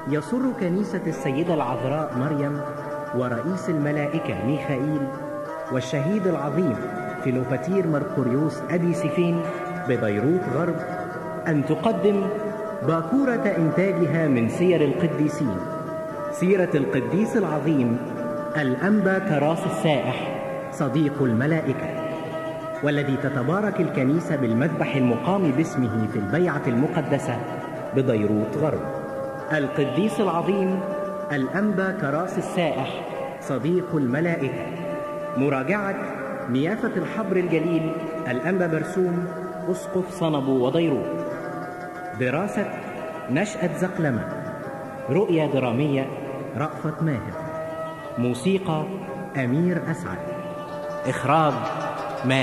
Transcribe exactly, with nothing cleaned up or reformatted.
يسر كنيسة السيدة العذراء مريم ورئيس الملائكة ميخائيل والشهيد العظيم فيلوباتير مرقوريوس أبي سيفين ببيروت غرب أن تقدم باكورة إنتاجها من سير القديسين، سيرة القديس العظيم الأنبا كراس السائح صديق الملائكة، والذي تتبارك الكنيسة بالمذبح المقام باسمه في البيعة المقدسة ببيروت غرب. القديس العظيم الأنبا كراس السائح صديق الملائكة. مراجعة نيافة الحبر الجليل الأنبا برسوم أسقف صنبو وديروت. دراسة نشأة زقلمة. رؤية درامية رأفت ماهر. موسيقى أمير أسعد. إخراج